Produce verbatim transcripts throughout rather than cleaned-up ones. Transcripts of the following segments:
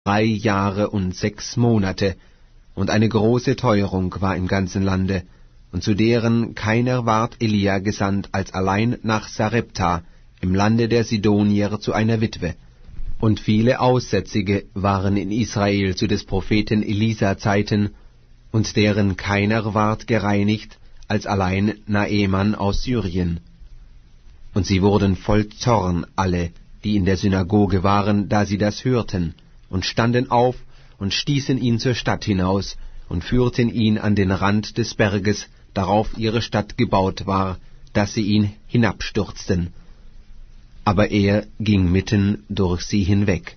drei Jahre und sechs Monate, und eine große Teuerung war im ganzen Lande, und zu deren keiner ward Elia gesandt, als allein nach Sarepta, im Lande der Sidonier, zu einer Witwe. Und viele Aussätzige waren in Israel zu des Propheten Elisa Zeiten, und deren keiner ward gereinigt, als allein Naeman aus Syrien. Und sie wurden voll Zorn alle, die in der Synagoge waren, da sie das hörten, und standen auf und stießen ihn zur Stadt hinaus und führten ihn an den Rand des Berges, darauf ihre Stadt gebaut war, dass sie ihn hinabstürzten. Aber er ging mitten durch sie hinweg.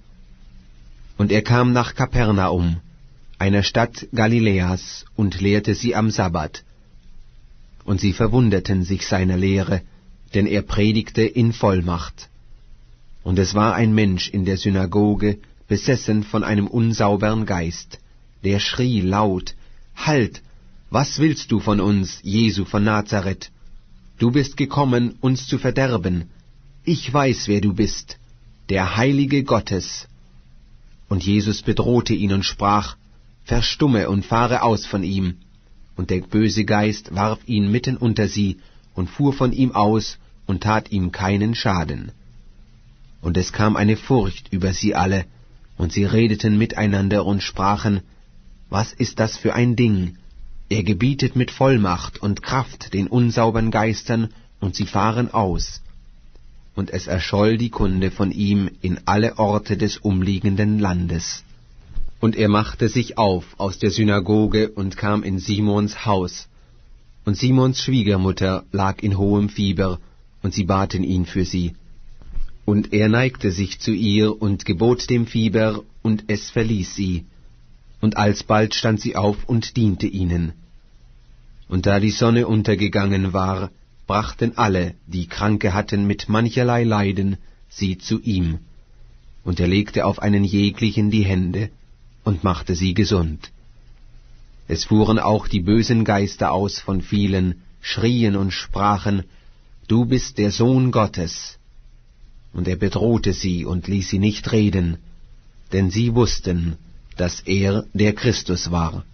Und er kam nach Kapernaum, einer Stadt Galiläas, und lehrte sie am Sabbat. Und sie verwunderten sich seiner Lehre, denn er predigte in Vollmacht. Und es war ein Mensch in der Synagoge, besessen von einem unsaubern Geist, der schrie laut: Halt! Was willst du von uns, Jesu von Nazareth? Du bist gekommen, uns zu verderben. Ich weiß, wer du bist, der Heilige Gottes. Und Jesus bedrohte ihn und sprach: Verstumme und fahre aus von ihm. Und der böse Geist warf ihn mitten unter sie und fuhr von ihm aus und tat ihm keinen Schaden. Und es kam eine Furcht über sie alle, und sie redeten miteinander und sprachen: Was ist das für ein Ding? Er gebietet mit Vollmacht und Kraft den unsaubern Geistern, und sie fahren aus. Und es erscholl die Kunde von ihm in alle Orte des umliegenden Landes. Und er machte sich auf aus der Synagoge und kam in Simons Haus. Und Simons Schwiegermutter lag in hohem Fieber, und sie baten ihn für sie. Und er neigte sich zu ihr und gebot dem Fieber, und es verließ sie. Und alsbald stand sie auf und diente ihnen. Und da die Sonne untergegangen war, brachten alle, die Kranke hatten mit mancherlei Leiden, sie zu ihm. Und er legte auf einen jeglichen die Hände und machte sie gesund. Es fuhren auch die bösen Geister aus von vielen, schrien und sprachen: Du bist der Sohn Gottes. Und er bedrohte sie und ließ sie nicht reden, denn sie wussten, dass er der Christus war.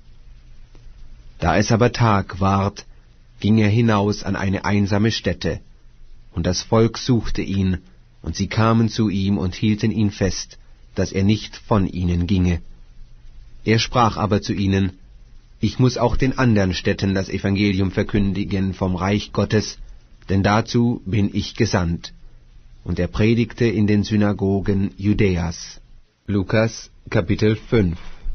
Da es aber Tag ward, ging er hinaus an eine einsame Stätte, und das Volk suchte ihn, und sie kamen zu ihm und hielten ihn fest, dass er nicht von ihnen ginge. Er sprach aber zu ihnen: Ich muß auch den anderen Städten das Evangelium verkündigen vom Reich Gottes, denn dazu bin ich gesandt. Und er predigte in den Synagogen Judäas. Lukas Kapitel fünf.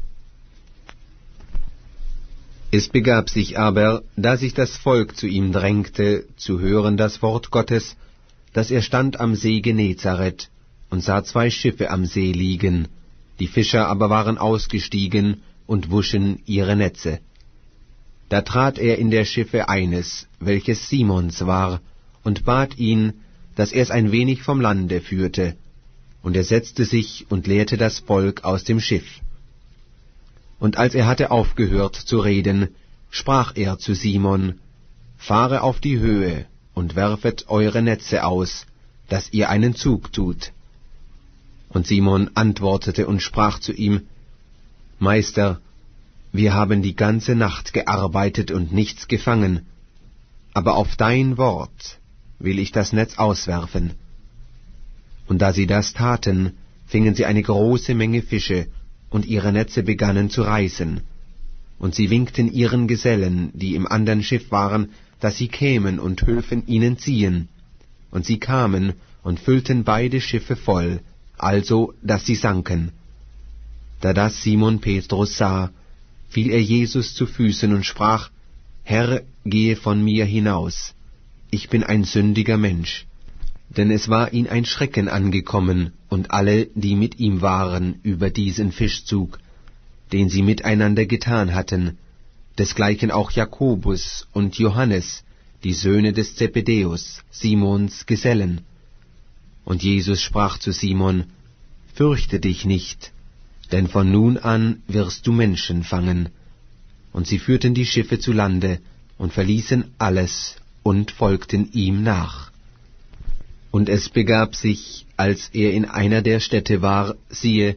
Es begab sich aber, da sich das Volk zu ihm drängte, zu hören das Wort Gottes, dass er stand am See Genezareth und sah zwei Schiffe am See liegen, die Fischer aber waren ausgestiegen und wuschen ihre Netze. Da trat er in der Schiffe eines, welches Simons war, und bat ihn, dass er's ein wenig vom Lande führte, und er setzte sich und lehrte das Volk aus dem Schiff. Und als er hatte aufgehört zu reden, sprach er zu Simon: Fahre auf die Höhe und werfet eure Netze aus, dass ihr einen Zug tut. Und Simon antwortete und sprach zu ihm: Meister, wir haben die ganze Nacht gearbeitet und nichts gefangen, aber auf dein Wort will ich das Netz auswerfen. Und da sie das taten, fingen sie eine große Menge Fische, und ihre Netze begannen zu reißen. Und sie winkten ihren Gesellen, die im andern Schiff waren, dass sie kämen und hülfen ihnen ziehen. Und sie kamen und füllten beide Schiffe voll, also dass sie sanken. Da das Simon Petrus sah, fiel er Jesus zu Füßen und sprach: Herr, gehe von mir hinaus, ich bin ein sündiger Mensch. Denn es war ihn ein Schrecken angekommen, und alle, die mit ihm waren, über diesen Fischzug, den sie miteinander getan hatten, desgleichen auch Jakobus und Johannes, die Söhne des Zebedäus, Simons Gesellen. Und Jesus sprach zu Simon: Fürchte dich nicht, denn von nun an wirst du Menschen fangen. Und sie führten die Schiffe zu Lande und verließen alles und folgten ihm nach. Und es begab sich, als er in einer der Städte war, siehe,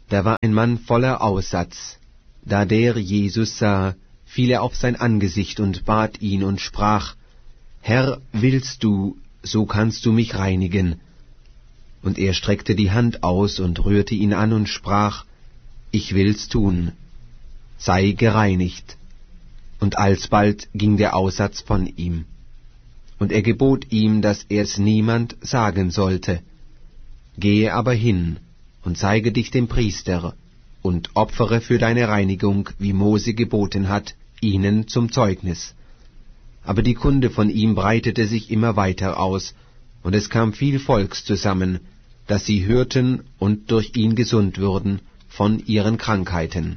Da war ein Mann voller Aussatz. Da der Jesus sah, fiel er auf sein Angesicht und bat ihn und sprach, »Herr, willst du, so kannst du mich reinigen.« Und er streckte die Hand aus und rührte ihn an und sprach, »Ich will's tun, sei gereinigt.« Und alsbald ging der Aussatz von ihm. Und er gebot ihm, dass er es niemand sagen sollte. Gehe aber hin und zeige dich dem Priester und opfere für deine Reinigung, wie Mose geboten hat, ihnen zum Zeugnis. Aber die Kunde von ihm breitete sich immer weiter aus, und es kam viel Volks zusammen, dass sie hörten und durch ihn gesund würden von ihren Krankheiten.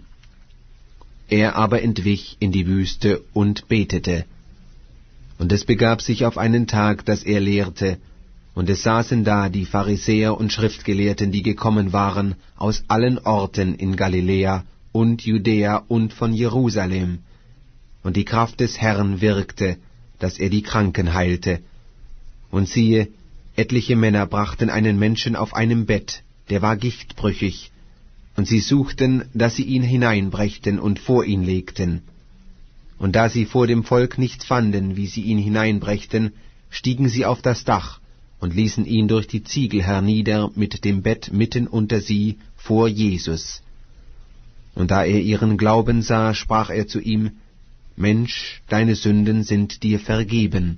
Er aber entwich in die Wüste und betete. Und es begab sich auf einen Tag, dass er lehrte, und es saßen da die Pharisäer und Schriftgelehrten, die gekommen waren aus allen Orten in Galiläa und Judäa und von Jerusalem. Und die Kraft des Herrn wirkte, dass er die Kranken heilte. Und siehe, etliche Männer brachten einen Menschen auf einem Bett, der war gichtbrüchig, und sie suchten, dass sie ihn hineinbrächten und vor ihn legten. Und da sie vor dem Volk nicht fanden, wie sie ihn hineinbrächten, stiegen sie auf das Dach und ließen ihn durch die Ziegel hernieder mit dem Bett mitten unter sie vor Jesus. Und da er ihren Glauben sah, sprach er zu ihm, »Mensch, deine Sünden sind dir vergeben.«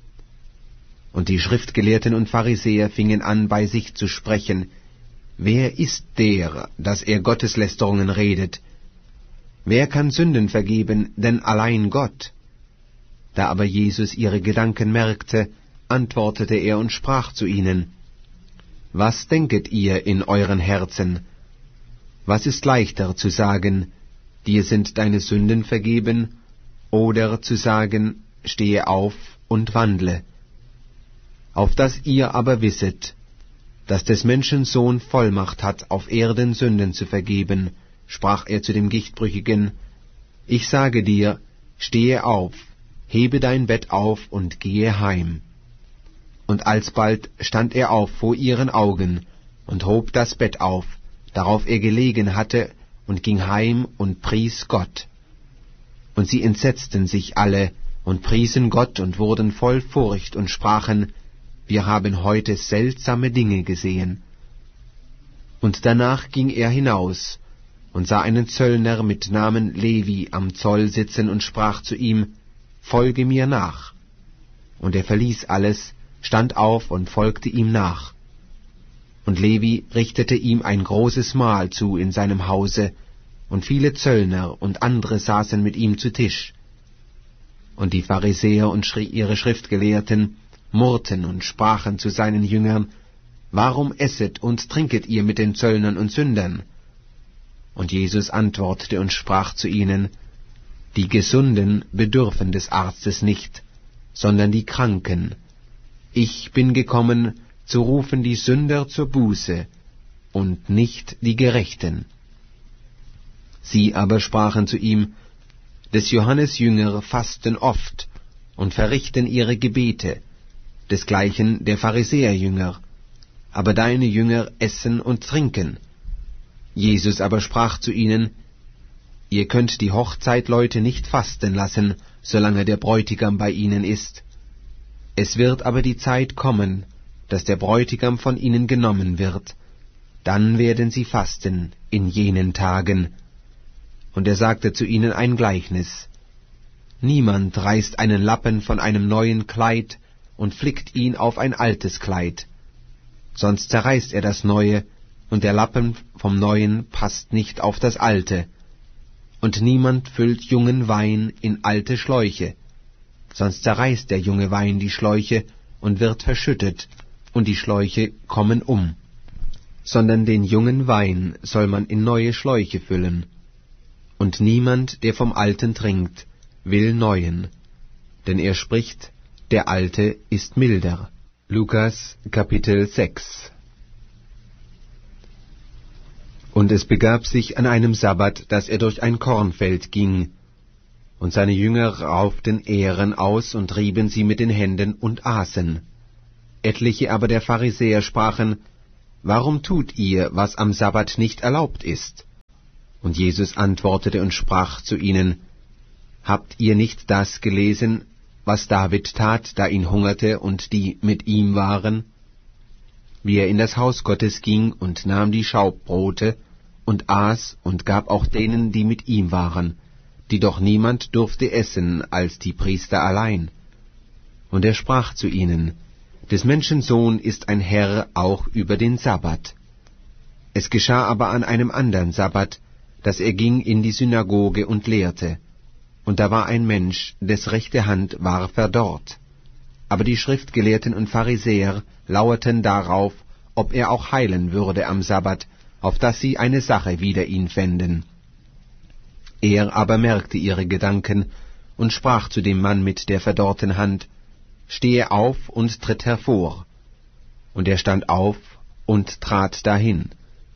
Und die Schriftgelehrten und Pharisäer fingen an, bei sich zu sprechen, »Wer ist der, dass er Gotteslästerungen redet? Wer kann Sünden vergeben, denn allein Gott?« Da aber Jesus ihre Gedanken merkte, antwortete er und sprach zu ihnen, »Was denket ihr in euren Herzen? Was ist leichter zu sagen, dir sind deine Sünden vergeben, oder zu sagen, stehe auf und wandle? Auf dass ihr aber wisset, dass des Menschen Sohn Vollmacht hat, auf Erden Sünden zu vergeben, sprach er zu dem Gichtbrüchigen, ich sage dir, stehe auf, hebe dein Bett auf und gehe heim. Und alsbald stand er auf vor ihren Augen und hob das Bett auf, darauf er gelegen hatte, und ging heim und pries Gott. Und sie entsetzten sich alle und priesen Gott und wurden voll Furcht und sprachen, wir haben heute seltsame Dinge gesehen. Und danach ging er hinaus und sah einen Zöllner mit Namen Levi am Zoll sitzen und sprach zu ihm, folge mir nach. Und er verließ alles, stand auf und folgte ihm nach. Und Levi richtete ihm ein großes Mahl zu in seinem Hause, und viele Zöllner und andere saßen mit ihm zu Tisch. Und die Pharisäer und ihre Schriftgelehrten murrten und sprachen zu seinen Jüngern, warum esset und trinket ihr mit den Zöllnern und Sündern? Und Jesus antwortete und sprach zu ihnen, die Gesunden bedürfen des Arztes nicht, sondern die Kranken. Ich bin gekommen, zu rufen die Sünder zur Buße, und nicht die Gerechten. Sie aber sprachen zu ihm, des Johannes Jünger fasten oft und verrichten ihre Gebete, desgleichen der Pharisäerjünger, aber deine Jünger essen und trinken. Jesus aber sprach zu ihnen, ihr könnt die Hochzeitleute nicht fasten lassen, solange der Bräutigam bei ihnen ist. Es wird aber die Zeit kommen, dass der Bräutigam von ihnen genommen wird, dann werden sie fasten in jenen Tagen. Und er sagte zu ihnen ein Gleichnis. Niemand reißt einen Lappen von einem neuen Kleid und flickt ihn auf ein altes Kleid. Sonst zerreißt er das Neue, und der Lappen vom Neuen passt nicht auf das Alte. Und niemand füllt jungen Wein in alte Schläuche, sonst zerreißt der junge Wein die Schläuche und wird verschüttet, und die Schläuche kommen um. Sondern den jungen Wein soll man in neue Schläuche füllen. Und niemand, der vom Alten trinkt, will neuen, denn er spricht, der Alte ist milder. Lukas Kapitel sechs. Und es begab sich an einem Sabbat, dass er durch ein Kornfeld ging, und seine Jünger rauften Ähren aus und rieben sie mit den Händen und aßen. Etliche aber der Pharisäer sprachen, warum tut ihr, was am Sabbat nicht erlaubt ist? Und Jesus antwortete und sprach zu ihnen, Habt ihr nicht das gelesen, was David tat, da ihn hungerte und die mit ihm waren? Wie er in das Haus Gottes ging und nahm die Schaubbrote und aß und gab auch denen, die mit ihm waren, die doch niemand durfte essen als die Priester allein. Und er sprach zu ihnen, Des Menschen Sohn ist ein Herr auch über den Sabbat. Es geschah aber an einem andern Sabbat, dass er ging in die Synagoge und lehrte. Und da war ein Mensch, des rechte Hand war verdorrt. Aber die Schriftgelehrten und Pharisäer lauerten darauf, ob er auch heilen würde am Sabbat, auf dass sie eine Sache wider ihn fänden. Er aber merkte ihre Gedanken und sprach zu dem Mann mit der verdorrten Hand, Stehe auf und tritt hervor. Und er stand auf und trat dahin.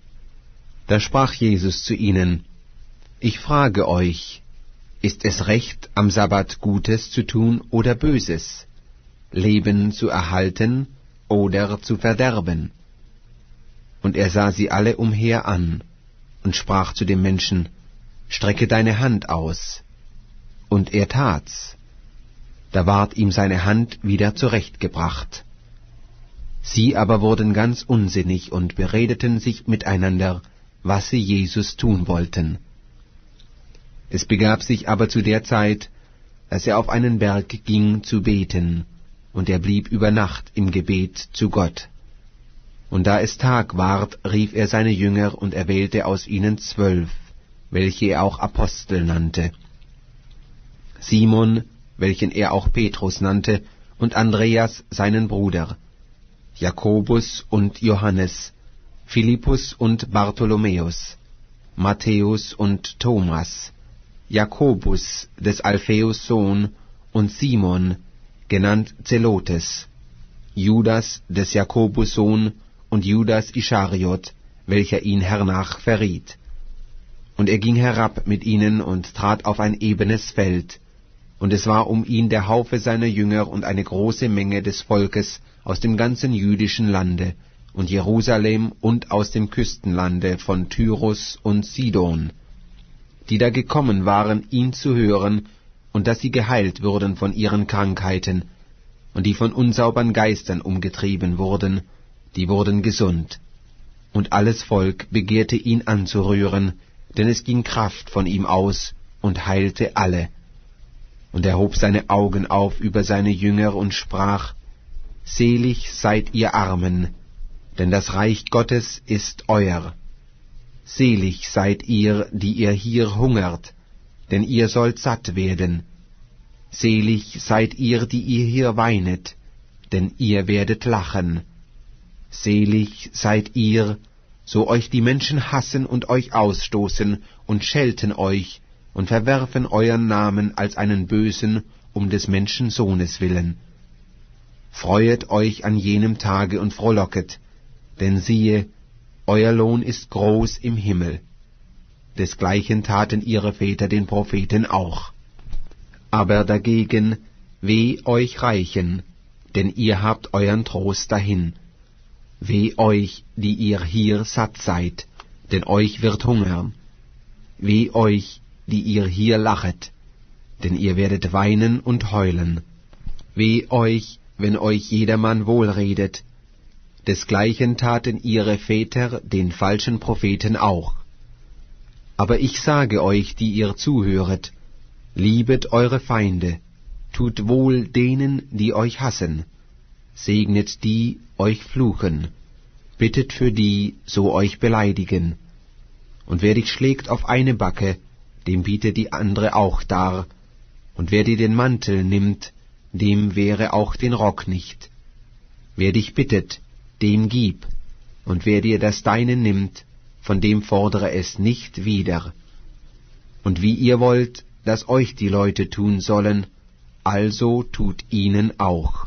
Da sprach Jesus zu ihnen, Ich frage euch, ist es recht, am Sabbat Gutes zu tun oder Böses, Leben zu erhalten oder zu verderben? Und er sah sie alle umher an und sprach zu dem Menschen, Strecke deine Hand aus. Und er tat's. Da ward ihm seine Hand wieder zurechtgebracht. Sie aber wurden ganz unsinnig und beredeten sich miteinander, was sie Jesus tun wollten. Es begab sich aber zu der Zeit, dass er auf einen Berg ging zu beten, und er blieb über Nacht im Gebet zu Gott. Und da es Tag ward, rief er seine Jünger und erwählte aus ihnen zwölf, welche er auch Apostel nannte. Simon, welchen er auch Petrus nannte, und Andreas seinen Bruder, Jakobus und Johannes, Philippus und Bartholomäus, Matthäus und Thomas, Jakobus des Alpheus Sohn und Simon, genannt Zelotes, Judas des Jakobus Sohn und Judas Ischariot, welcher ihn hernach verriet. Und er ging herab mit ihnen und trat auf ein ebenes Feld, und es war um ihn der Haufe seiner Jünger und eine große Menge des Volkes aus dem ganzen jüdischen Lande und Jerusalem und aus dem Küstenlande von Tyrus und Sidon, die da gekommen waren, ihn zu hören, und dass sie geheilt würden von ihren Krankheiten, und die von unsaubern Geistern umgetrieben wurden, die wurden gesund. Und alles Volk begehrte ihn anzurühren, denn es ging Kraft von ihm aus und heilte alle. Und er hob seine Augen auf über seine Jünger und sprach, Selig seid ihr Armen, denn das Reich Gottes ist euer. Selig seid ihr, die ihr hier hungert, denn ihr sollt satt werden. Selig seid ihr, die ihr hier weinet, denn ihr werdet lachen. Selig seid ihr, so euch die Menschen hassen und euch ausstoßen und schelten euch und verwerfen euren Namen als einen Bösen um des Menschensohnes willen. Freuet euch an jenem Tage und frohlocket, denn siehe, euer Lohn ist groß im Himmel. Desgleichen taten ihre Väter den Propheten auch. Aber dagegen, weh euch Reichen, denn ihr habt euren Trost dahin. Weh euch, die ihr hier satt seid, denn euch wird hungern. Weh euch, die ihr hier lachet, denn ihr werdet weinen und heulen. Weh euch, wenn euch jedermann wohlredet. Desgleichen taten ihre Väter den falschen Propheten auch. Aber ich sage euch, die ihr zuhöret, liebet eure Feinde, tut wohl denen, die euch hassen, segnet die, euch fluchen, bittet für die, so euch beleidigen. Und wer dich schlägt auf eine Backe, dem biete die andere auch dar, und wer dir den Mantel nimmt, dem wehre auch den Rock nicht. Wer dich bittet, dem gib, und wer dir das Deine nimmt, von dem fordere es nicht wieder. Und wie ihr wollt, dass euch die Leute tun sollen, also tut ihnen auch.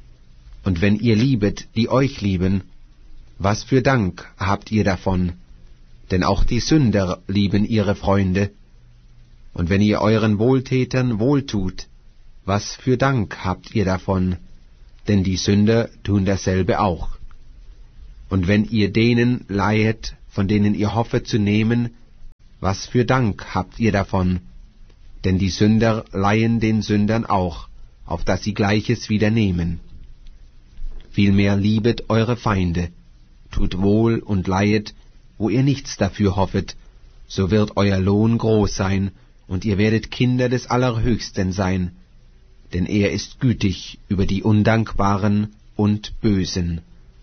Und wenn ihr liebet, die euch lieben, was für Dank habt ihr davon? Denn auch die Sünder lieben ihre Freunde. Und wenn ihr euren Wohltätern wohltut, was für Dank habt ihr davon? Denn die Sünder tun dasselbe auch. Und wenn ihr denen leihet, von denen ihr hoffet zu nehmen, was für Dank habt ihr davon? Denn die Sünder leihen den Sündern auch, auf dass sie Gleiches wieder nehmen. Vielmehr liebet eure Feinde, tut wohl und leihet, wo ihr nichts dafür hoffet, so wird euer Lohn groß sein, und ihr werdet Kinder des Allerhöchsten sein, denn er ist gütig über die Undankbaren und Bösen.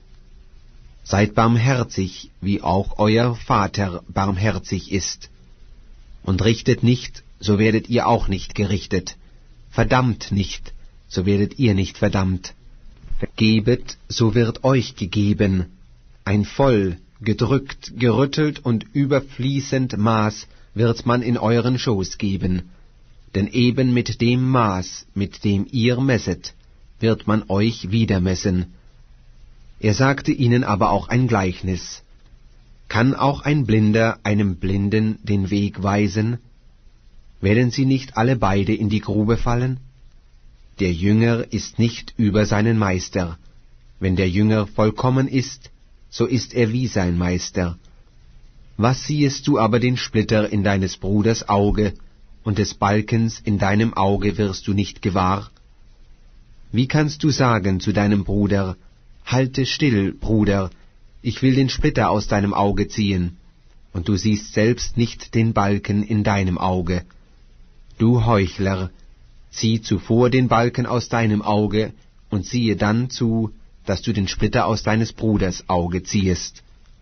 Seid barmherzig, wie auch euer Vater barmherzig ist. Und richtet nicht, so werdet ihr auch nicht gerichtet. Verdammt nicht, so werdet ihr nicht verdammt. Gebet, so wird euch gegeben. Ein voll, gedrückt, gerüttelt und überfließend Maß wird man in euren Schoß geben. Denn eben mit dem Maß, mit dem ihr messet, wird man euch wieder messen. Er sagte ihnen aber auch ein Gleichnis. Kann auch ein Blinder einem Blinden den Weg weisen? Werden sie nicht alle beide in die Grube fallen? Der Jünger ist nicht über seinen Meister. Wenn der Jünger vollkommen ist, so ist er wie sein Meister. Was siehest du aber den Splitter in deines Bruders Auge, und des Balkens in deinem Auge wirst du nicht gewahr? Wie kannst du sagen zu deinem Bruder, halte still, Bruder, ich will den Splitter aus deinem Auge ziehen, und du siehst selbst nicht den Balken in deinem Auge? Du Heuchler, zieh zuvor den Balken aus deinem Auge, und siehe dann zu, dass du den Splitter aus deines Bruders Auge ziehest.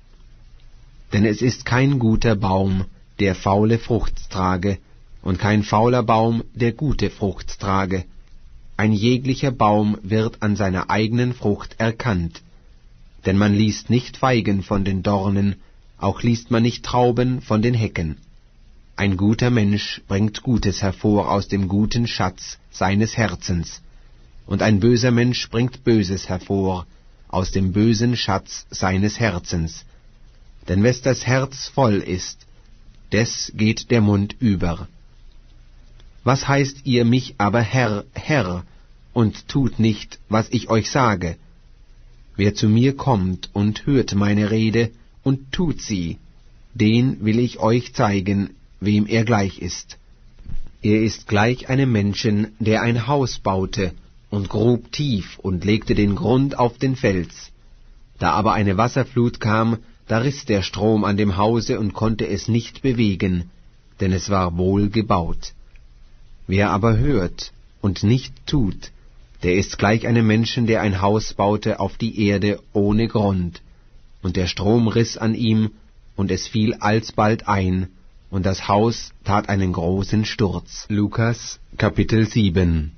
Denn es ist kein guter Baum, der faule Frucht trage, und kein fauler Baum, der gute Frucht trage. Ein jeglicher Baum wird an seiner eigenen Frucht erkannt. Denn man liest nicht Feigen von den Dornen, auch liest man nicht Trauben von den Hecken. Ein guter Mensch bringt Gutes hervor aus dem guten Schatz seines Herzens, und ein böser Mensch bringt Böses hervor aus dem bösen Schatz seines Herzens. Denn wes das Herz voll ist, des geht der Mund über. Was heißt ihr mich aber Herr, Herr, und tut nicht, was ich euch sage? Wer zu mir kommt und hört meine Rede und tut sie, den will ich euch zeigen, wem er gleich ist. Er ist gleich einem Menschen, der ein Haus baute und grub tief und legte den Grund auf den Fels. Da aber eine Wasserflut kam, da riß der Strom an dem Hause und konnte es nicht bewegen, denn es war wohl gebaut. Wer aber hört und nicht tut, der ist gleich einem Menschen, der ein Haus baute auf die Erde ohne Grund. Und der Strom riß an ihm, und es fiel alsbald ein, und das Haus tat einen großen Sturz. Lukas, Kapitel sieben.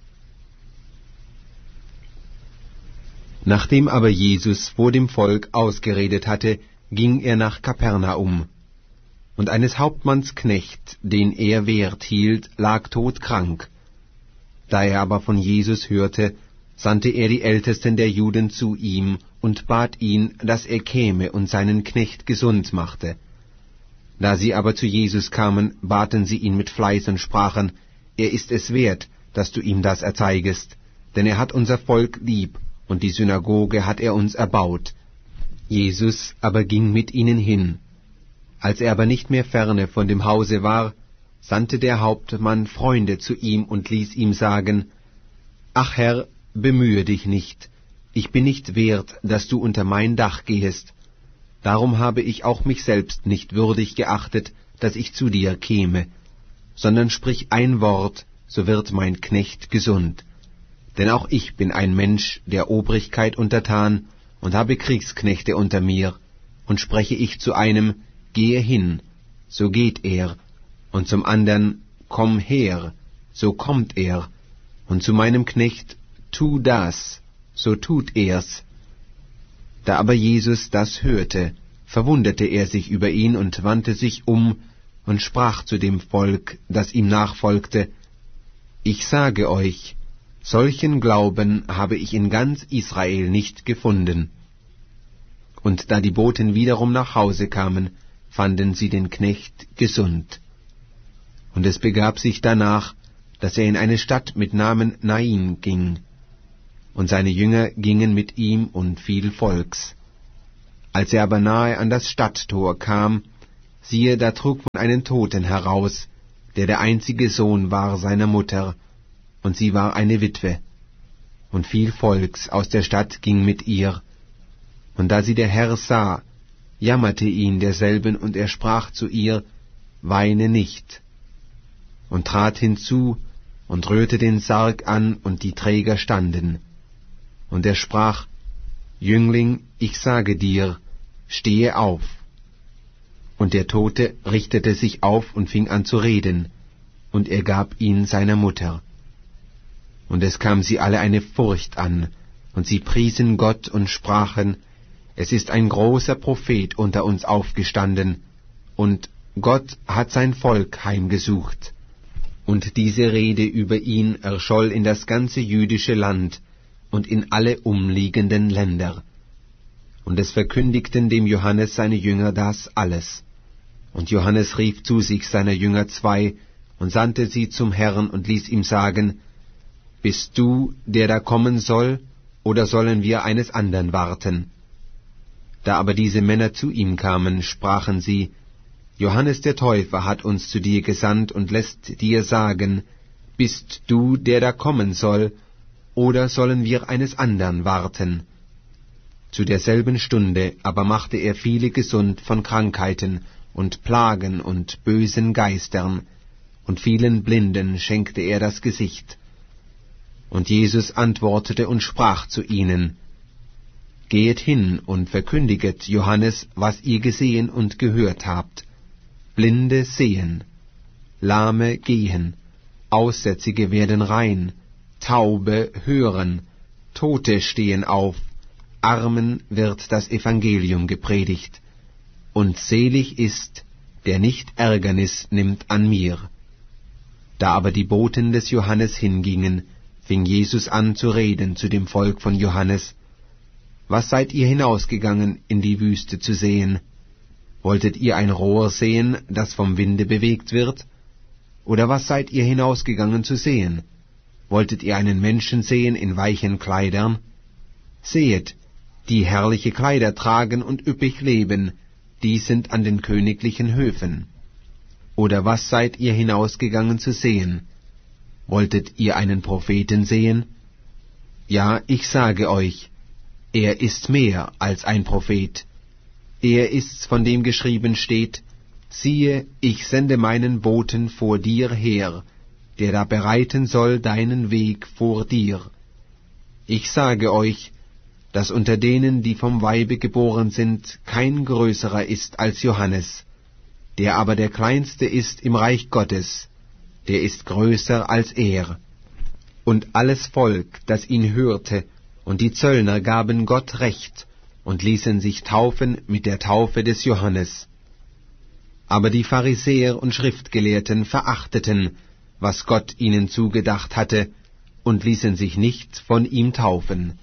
Nachdem aber Jesus vor dem Volk ausgeredet hatte, ging er nach Kapernaum. Und eines Hauptmanns Knecht, den er Wert hielt, lag todkrank. Da er aber von Jesus hörte, sandte er die Ältesten der Juden zu ihm und bat ihn, dass er käme und seinen Knecht gesund machte. Da sie aber zu Jesus kamen, baten sie ihn mit Fleiß und sprachen, er ist es wert, dass du ihm das erzeigest, denn er hat unser Volk lieb, und die Synagoge hat er uns erbaut. Jesus aber ging mit ihnen hin. Als er aber nicht mehr ferne von dem Hause war, sandte der Hauptmann Freunde zu ihm und ließ ihm sagen, »Ach Herr, bemühe dich nicht, ich bin nicht wert, dass du unter mein Dach gehest. Darum habe ich auch mich selbst nicht würdig geachtet, dass ich zu dir käme, sondern sprich ein Wort, so wird mein Knecht gesund. Denn auch ich bin ein Mensch der Obrigkeit untertan und habe Kriegsknechte unter mir, und spreche ich zu einem, gehe hin, so geht er, und zum andern, komm her, so kommt er, und zu meinem Knecht, tu das, so tut er's. Da aber Jesus das hörte, verwunderte er sich über ihn und wandte sich um und sprach zu dem Volk, das ihm nachfolgte, ich sage euch, solchen Glauben habe ich in ganz Israel nicht gefunden. Und da die Boten wiederum nach Hause kamen, fanden sie den Knecht gesund. Und es begab sich danach, dass er in eine Stadt mit Namen Nain ging. Und seine Jünger gingen mit ihm und viel Volks. Als er aber nahe an das Stadttor kam, siehe, da trug man einen Toten heraus, der der einzige Sohn war seiner Mutter, und sie war eine Witwe. Und viel Volks aus der Stadt ging mit ihr. Und da sie der Herr sah, jammerte ihn derselben, und er sprach zu ihr, weine nicht. Und trat hinzu und rührte den Sarg an, und die Träger standen. Und er sprach, Jüngling, ich sage dir, stehe auf. Und der Tote richtete sich auf und fing an zu reden, und er gab ihn seiner Mutter. Und es kam sie alle eine Furcht an, und sie priesen Gott und sprachen, es ist ein großer Prophet unter uns aufgestanden, und Gott hat sein Volk heimgesucht. Und diese Rede über ihn erscholl in das ganze jüdische Land und in alle umliegenden Länder. Und es verkündigten dem Johannes seine Jünger das alles. Und Johannes rief zu sich seiner Jünger zwei und sandte sie zum Herrn und ließ ihm sagen, bist du, der da kommen soll, oder sollen wir eines andern warten? Da aber diese Männer zu ihm kamen, sprachen sie, Johannes der Täufer hat uns zu dir gesandt und lässt dir sagen, bist du, der da kommen soll, oder sollen wir eines andern warten? Zu derselben Stunde aber machte er viele gesund von Krankheiten und Plagen und bösen Geistern, und vielen Blinden schenkte er das Gesicht. Und Jesus antwortete und sprach zu ihnen, Gehet hin und verkündiget Johannes, was ihr gesehen und gehört habt. Blinde sehen, Lahme gehen, Aussätzige werden rein, Taube hören, Tote stehen auf, Armen wird das Evangelium gepredigt. Und selig ist, der nicht Ärgernis nimmt an mir. Da aber die Boten des Johannes hingingen, fing Jesus an zu reden zu dem Volk von Johannes, was seid ihr hinausgegangen in die Wüste zu sehen? Wolltet ihr ein Rohr sehen, das vom Winde bewegt wird? Oder was seid ihr hinausgegangen zu sehen? Wolltet ihr einen Menschen sehen in weichen Kleidern? Sehet, die herrliche Kleider tragen und üppig leben, die sind an den königlichen Höfen. Oder was seid ihr hinausgegangen zu sehen? Wolltet ihr einen Propheten sehen? Ja, ich sage euch, er ist mehr als ein Prophet. Er ist's, von dem geschrieben steht, siehe, ich sende meinen Boten vor dir her, der da bereiten soll deinen Weg vor dir. Ich sage euch, dass unter denen, die vom Weibe geboren sind, kein größerer ist als Johannes, der aber der Kleinste ist im Reich Gottes, der ist größer als er. Und alles Volk, das ihn hörte, und die Zöllner gaben Gott Recht und ließen sich taufen mit der Taufe des Johannes. Aber die Pharisäer und Schriftgelehrten verachteten, was Gott ihnen zugedacht hatte, und ließen sich nicht von ihm taufen.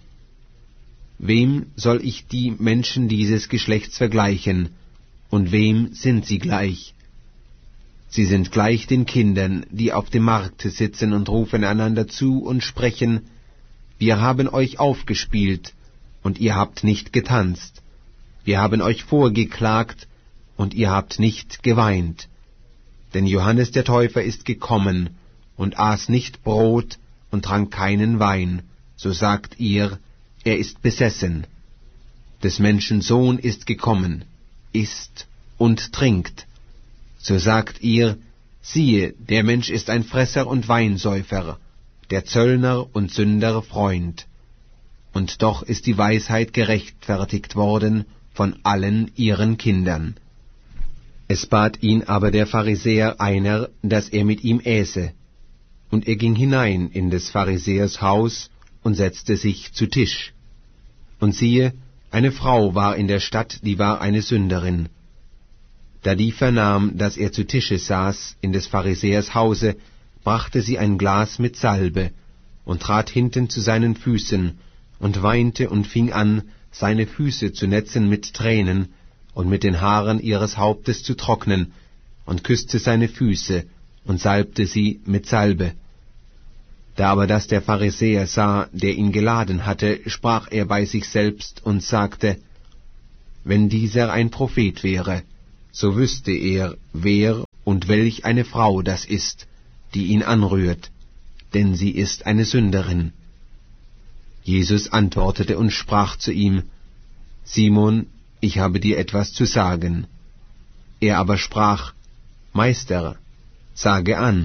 Wem soll ich die Menschen dieses Geschlechts vergleichen, und wem sind sie gleich? Sie sind gleich den Kindern, die auf dem Markte sitzen und rufen einander zu und sprechen, wir haben euch aufgespielt, und ihr habt nicht getanzt. Wir haben euch vorgeklagt, und ihr habt nicht geweint. Denn Johannes der Täufer ist gekommen, und aß nicht Brot und trank keinen Wein, so sagt ihr, er ist besessen. Des Menschen Sohn ist gekommen, isst und trinkt. So sagt ihr, siehe, der Mensch ist ein Fresser und Weinsäufer, der Zöllner und Sünder Freund. Und doch ist die Weisheit gerechtfertigt worden von allen ihren Kindern. Es bat ihn aber der Pharisäer einer, dass er mit ihm äße. Und er ging hinein in des Pharisäers Haus und setzte sich zu Tisch. Und siehe, eine Frau war in der Stadt, die war eine Sünderin. Da die vernahm, dass er zu Tische saß in des Pharisäers Hause, brachte sie ein Glas mit Salbe und trat hinten zu seinen Füßen und weinte und fing an, seine Füße zu netzen mit Tränen und mit den Haaren ihres Hauptes zu trocknen, und küßte seine Füße und salbte sie mit Salbe. Da aber das der Pharisäer sah, der ihn geladen hatte, sprach er bei sich selbst und sagte, wenn dieser ein Prophet wäre, so wüsste er, wer und welch eine Frau das ist, die ihn anrührt, denn sie ist eine Sünderin. Jesus antwortete und sprach zu ihm: Simon, ich habe dir etwas zu sagen. Er aber sprach: Meister, sage an.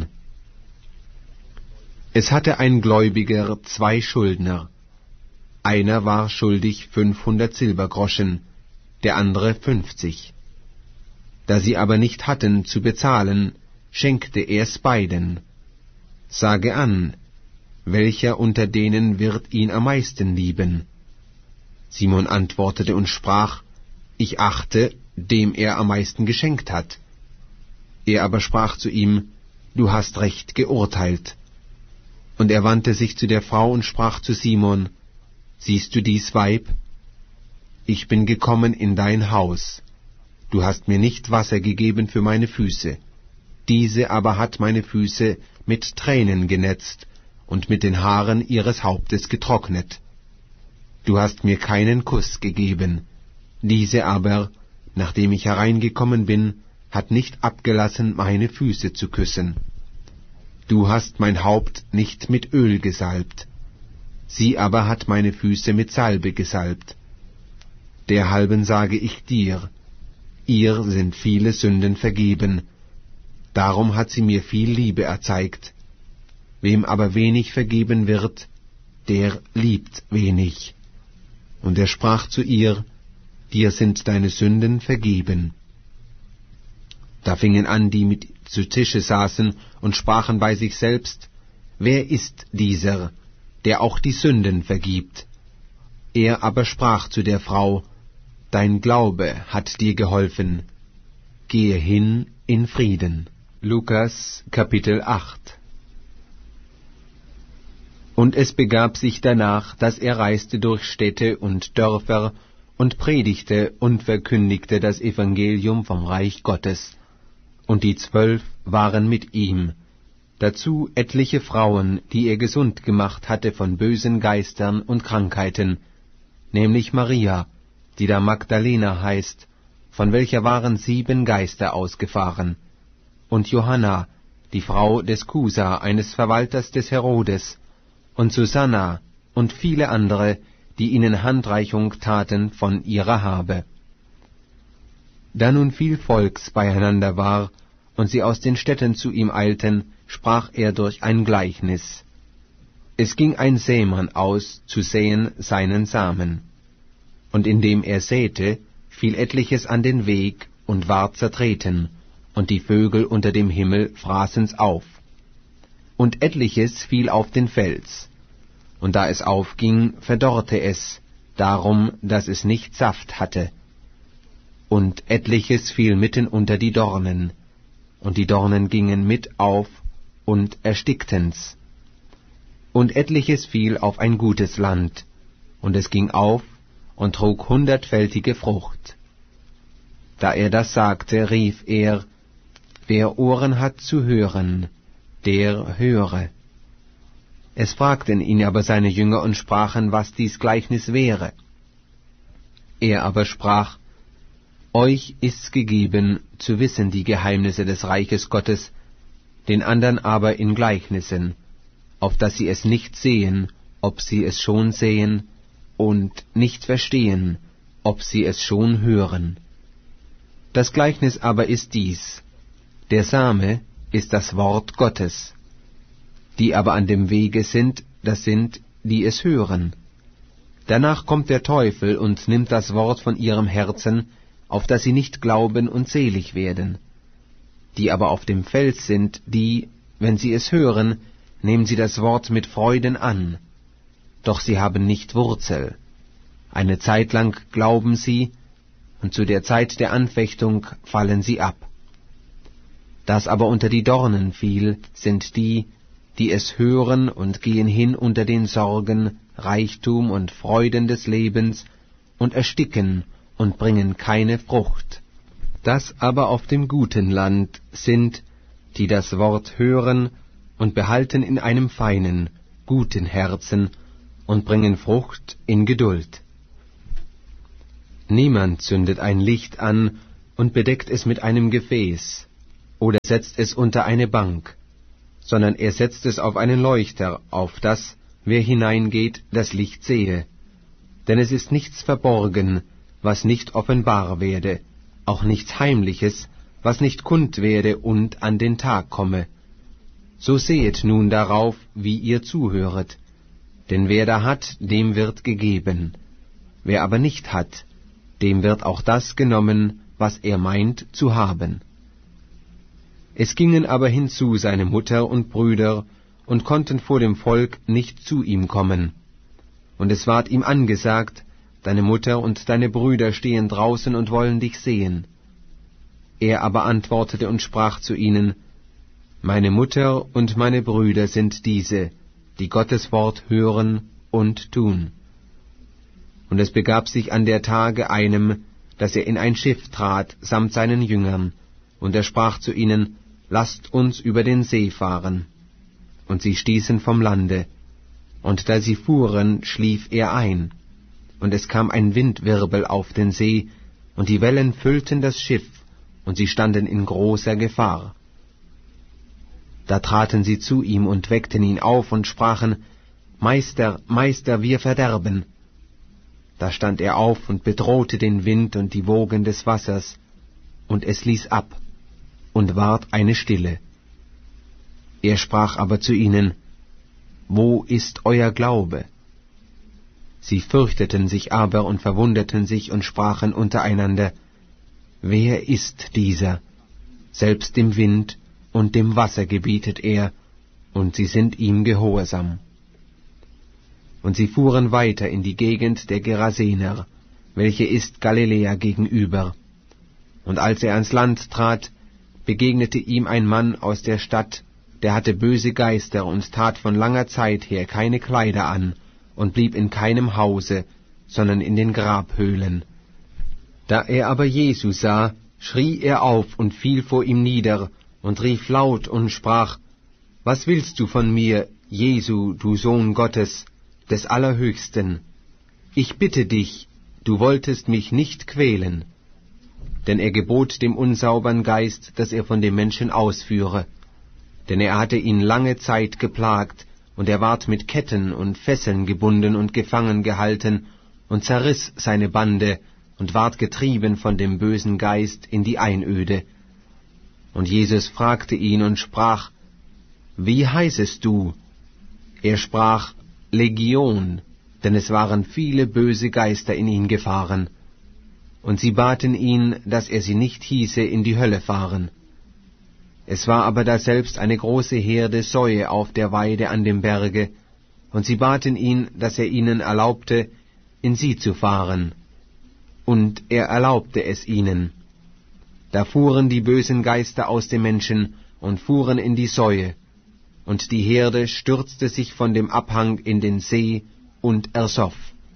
Es hatte ein Gläubiger zwei Schuldner. Einer war schuldig fünfhundert Silbergroschen, der andere fünfzig. Da sie aber nicht hatten zu bezahlen, schenkte er's beiden. Sage an, welcher unter denen wird ihn am meisten lieben? Simon antwortete und sprach: Ich achte, dem er am meisten geschenkt hat. Er aber sprach zu ihm: Du hast recht geurteilt. Und er wandte sich zu der Frau und sprach zu Simon: Siehst du dies Weib? Ich bin gekommen in dein Haus. Du hast mir nicht Wasser gegeben für meine Füße. Diese aber hat meine Füße mit Tränen genetzt und mit den Haaren ihres Hauptes getrocknet. Du hast mir keinen Kuss gegeben. Diese aber, nachdem ich hereingekommen bin, hat nicht abgelassen, meine Füße zu küssen. Du hast mein Haupt nicht mit Öl gesalbt. Sie aber hat meine Füße mit Salbe gesalbt. Derhalben sage ich dir, ihr sind viele Sünden vergeben, darum hat sie mir viel Liebe erzeigt. Wem aber wenig vergeben wird, der liebt wenig. Und er sprach zu ihr: Dir sind deine Sünden vergeben. Da fingen an, die mit zu Tische saßen, und sprachen bei sich selbst: Wer ist dieser, der auch die Sünden vergibt? Er aber sprach zu der Frau: Dein Glaube hat dir geholfen. Gehe hin in Frieden. Lukas Kapitel acht. Und es begab sich danach, dass er reiste durch Städte und Dörfer und predigte und verkündigte das Evangelium vom Reich Gottes. Und die Zwölf waren mit ihm, dazu etliche Frauen, die er gesund gemacht hatte von bösen Geistern und Krankheiten, nämlich Maria, die da Magdalena heißt, von welcher waren sieben Geister ausgefahren, und Johanna, die Frau des Kusa, eines Verwalters des Herodes, und Susanna und viele andere, die ihnen Handreichung taten von ihrer Habe. Da nun viel Volks beieinander war, und sie aus den Städten zu ihm eilten, sprach er durch ein Gleichnis. Es ging ein Sämann aus, zu säen seinen Samen. Und indem er säte, fiel etliches an den Weg und ward zertreten, und die Vögel unter dem Himmel fraßen's auf. Und etliches fiel auf den Fels, und da es aufging, verdorrte es, darum, dass es nicht Saft hatte. Und etliches fiel mitten unter die Dornen, und die Dornen gingen mit auf und erstickten's. Und etliches fiel auf ein gutes Land, und es ging auf und trug hundertfältige Frucht. Da er das sagte, rief er: Wer Ohren hat zu hören, der höre. Es fragten ihn aber seine Jünger und sprachen, was dies Gleichnis wäre. Er aber sprach: Euch ist's gegeben, zu wissen die Geheimnisse des Reiches Gottes, den andern aber in Gleichnissen, auf dass sie es nicht sehen, ob sie es schon sehen, und nicht verstehen, ob sie es schon hören. Das Gleichnis aber ist dies: Der Same ist das Wort Gottes. Die aber an dem Wege sind, das sind, die es hören. Danach kommt der Teufel und nimmt das Wort von ihrem Herzen, auf dass sie nicht glauben und selig werden. Die aber auf dem Fels sind, die, wenn sie es hören, nehmen sie das Wort mit Freuden an. Doch sie haben nicht Wurzel. Eine Zeit lang glauben sie, und zu der Zeit der Anfechtung fallen sie ab. Das aber unter die Dornen fiel, sind die, die es hören und gehen hin unter den Sorgen, Reichtum und Freuden des Lebens und ersticken und bringen keine Frucht. Das aber auf dem guten Land sind, die das Wort hören und behalten in einem feinen, guten Herzen und bringen Frucht in Geduld. Niemand zündet ein Licht an und bedeckt es mit einem Gefäß oder setzt es unter eine Bank, sondern er setzt es auf einen Leuchter, auf das, wer hineingeht, das Licht sehe. Denn es ist nichts verborgen, was nicht offenbar werde, auch nichts Heimliches, was nicht kund werde und an den Tag komme. So sehet nun darauf, wie ihr zuhöret. Denn wer da hat, dem wird gegeben. Wer aber nicht hat, dem wird auch das genommen, was er meint zu haben. Es gingen aber hinzu seine Mutter und Brüder und konnten vor dem Volk nicht zu ihm kommen. Und es ward ihm angesagt, deine Mutter und deine Brüder stehen draußen und wollen dich sehen. Er aber antwortete und sprach zu ihnen, meine Mutter und meine Brüder sind diese, die Gottes Wort hören und tun. Und es begab sich an der Tage einem, dass er in ein Schiff trat, samt seinen Jüngern, und er sprach zu ihnen, lasst uns über den See fahren. Und sie stießen vom Lande, und da sie fuhren, schlief er ein. Und es kam ein Windwirbel auf den See, und die Wellen füllten das Schiff, und sie standen in großer Gefahr. Da traten sie zu ihm und weckten ihn auf und sprachen, Meister, Meister, wir verderben. Da stand er auf und bedrohte den Wind und die Wogen des Wassers, und es ließ ab, und ward eine Stille. Er sprach aber zu ihnen, wo ist euer Glaube? Sie fürchteten sich aber und verwunderten sich und sprachen untereinander, wer ist dieser? Selbst dem Wind und dem Wasser gebietet er, und sie sind ihm gehorsam. Und sie fuhren weiter in die Gegend der Gerasener, welche ist Galiläa gegenüber. Und als er ans Land trat, begegnete ihm ein Mann aus der Stadt, der hatte böse Geister und tat von langer Zeit her keine Kleider an und blieb in keinem Hause, sondern in den Grabhöhlen. Da er aber Jesu sah, schrie er auf und fiel vor ihm nieder und rief laut und sprach, was willst du von mir, Jesu, du Sohn Gottes, des Allerhöchsten? Ich bitte dich, du wolltest mich nicht quälen. Denn er gebot dem unsaubern Geist, dass er von dem Menschen ausführe. Denn er hatte ihn lange Zeit geplagt, und er ward mit Ketten und Fesseln gebunden und gefangen gehalten, und zerriss seine Bande, und ward getrieben von dem bösen Geist in die Einöde. Und Jesus fragte ihn und sprach, wie heißest du? Er sprach, Legion, denn es waren viele böse Geister in ihn gefahren. Und sie baten ihn, dass er sie nicht hieße in die Hölle fahren. Es war aber daselbst eine große Herde Säue auf der Weide an dem Berge, und sie baten ihn, dass er ihnen erlaubte, in sie zu fahren. Und er erlaubte es ihnen. Da fuhren die bösen Geister aus dem Menschen und fuhren in die Säue, und die Herde stürzte sich von dem Abhang in den See und ersoff.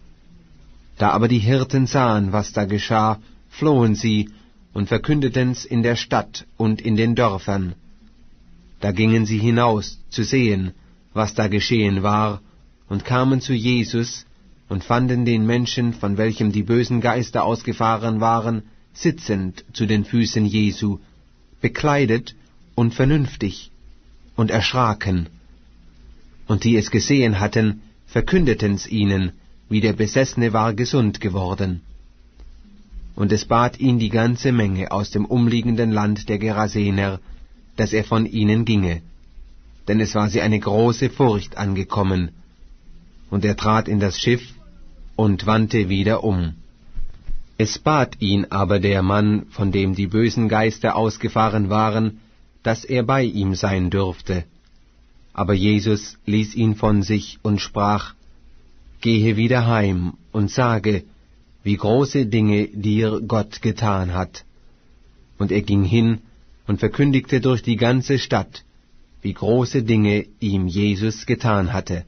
Da aber die Hirten sahen, was da geschah, flohen sie und verkündeten's in der Stadt und in den Dörfern. Da gingen sie hinaus zu sehen, was da geschehen war, und kamen zu Jesus und fanden den Menschen, von welchem die bösen Geister ausgefahren waren, sitzend zu den Füßen Jesu, bekleidet und vernünftig, und erschraken. Und die es gesehen hatten, verkündeten's ihnen, wie der Besessene war gesund geworden. Und es bat ihn die ganze Menge aus dem umliegenden Land der Gerasener, dass er von ihnen ginge, denn es war sie eine große Furcht angekommen. Und er trat in das Schiff und wandte wieder um. Es bat ihn aber der Mann, von dem die bösen Geister ausgefahren waren, dass er bei ihm sein dürfte. Aber Jesus ließ ihn von sich und sprach, gehe wieder heim und sage, wie große Dinge dir Gott getan hat. Und er ging hin und verkündigte durch die ganze Stadt, wie große Dinge ihm Jesus getan hatte.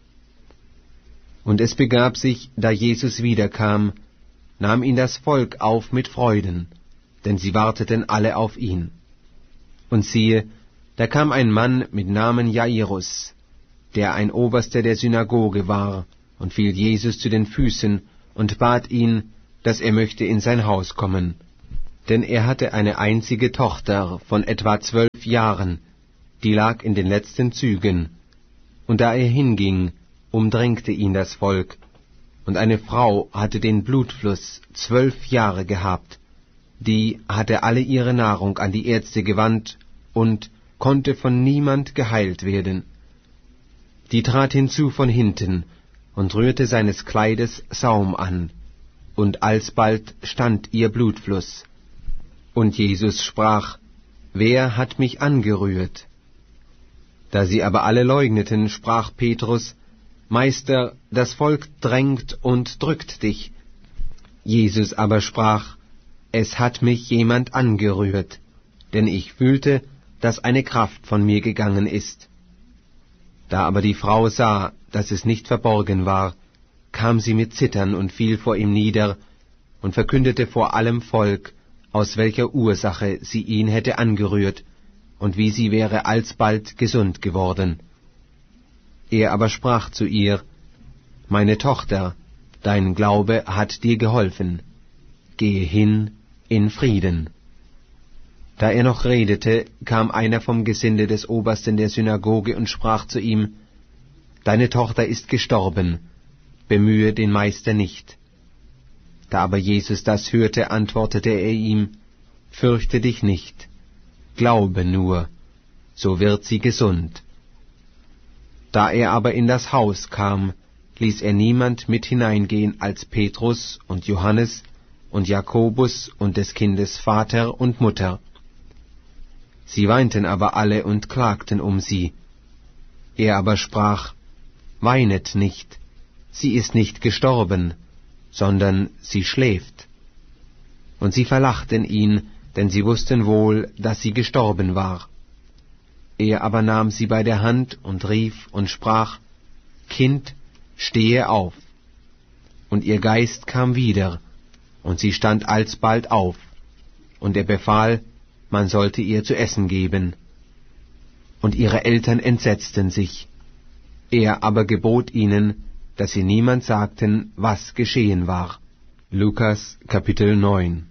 Und es begab sich, da Jesus wiederkam, nahm ihn das Volk auf mit Freuden, denn sie warteten alle auf ihn. Und siehe, da kam ein Mann mit Namen Jairus, der ein Oberster der Synagoge war, und fiel Jesus zu den Füßen und bat ihn, dass er möchte in sein Haus kommen. Denn er hatte eine einzige Tochter von etwa zwölf Jahren, die lag in den letzten Zügen. Und da er hinging, umdrängte ihn das Volk, und eine Frau hatte den Blutfluss zwölf Jahre gehabt, die hatte alle ihre Nahrung an die Ärzte gewandt und konnte von niemand geheilt werden. Die trat hinzu von hinten und rührte seines Kleides Saum an, und alsbald stand ihr Blutfluss. Und Jesus sprach: Wer hat mich angerührt? Da sie aber alle leugneten, sprach Petrus: Meister, das Volk drängt und drückt dich. Jesus aber sprach: Es hat mich jemand angerührt, denn ich fühlte, dass eine Kraft von mir gegangen ist. Da aber die Frau sah, dass es nicht verborgen war, kam sie mit Zittern und fiel vor ihm nieder und verkündete vor allem Volk, aus welcher Ursache sie ihn hätte angerührt und wie sie wäre alsbald gesund geworden. Er aber sprach zu ihr: Meine Tochter, dein Glaube hat dir geholfen. Gehe hin in Frieden. Da er noch redete, kam einer vom Gesinde des Obersten der Synagoge und sprach zu ihm: Deine Tochter ist gestorben, bemühe den Meister nicht. Da aber Jesus das hörte, antwortete er ihm: Fürchte dich nicht, glaube nur, so wird sie gesund. Da er aber in das Haus kam, ließ er niemand mit hineingehen als Petrus und Johannes und Jakobus und des Kindes Vater und Mutter. Sie weinten aber alle und klagten um sie. Er aber sprach: Weinet nicht, sie ist nicht gestorben, sondern sie schläft. Und sie verlachten ihn, denn sie wussten wohl, dass sie gestorben war. Er aber nahm sie bei der Hand und rief und sprach: Kind, stehe auf. Und ihr Geist kam wieder, und sie stand alsbald auf, und er befahl, man sollte ihr zu essen geben. Und ihre Eltern entsetzten sich. Er aber gebot ihnen, dass sie niemand sagten, was geschehen war. Lukas Kapitel neun.